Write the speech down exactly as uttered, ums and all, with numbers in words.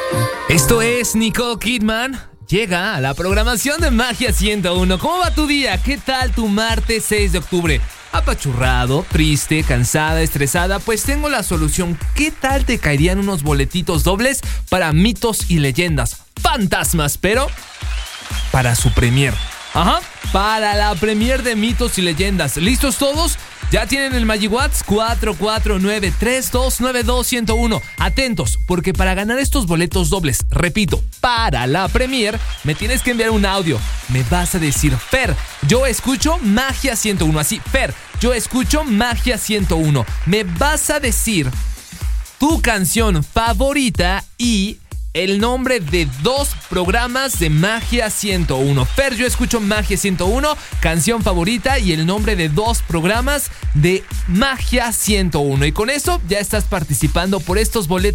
Esto es Nicole Kidman. Llega a la programación de Magia ciento uno. ¿Cómo va tu día? ¿Qué tal tu martes seis de octubre? ¿Apachurrado, triste, cansada, estresada? Pues tengo la solución. ¿Qué tal te caerían unos boletitos dobles para mitos y leyendas? Fantasmas, pero para su premier. Ajá, para la premier de mitos y leyendas. ¿Listos todos? ¿Ya tienen el MagiWatts? cuatro cuatro nueve, tres dos nueve dos, uno cero uno. Atentos, porque para ganar estos boletos dobles, repito, para la premier, me tienes que enviar un audio. Me vas a decir: Fer, yo escucho Magia ciento uno. Así, Fer, yo escucho Magia ciento uno. Me vas a decir tu canción favorita y el nombre de dos programas de Magia ciento uno. Fer, yo escucho Magia ciento uno, canción favorita y el nombre de dos programas de Magia ciento uno. Y con eso ya estás participando por estos boletos